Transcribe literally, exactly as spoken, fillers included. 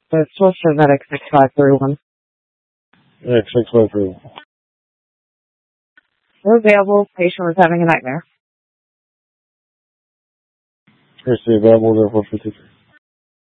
So it's Source Medic six five three one. Medic six five three one. We're available. Patient was having a nightmare. Here's the available, therefore fifty-three.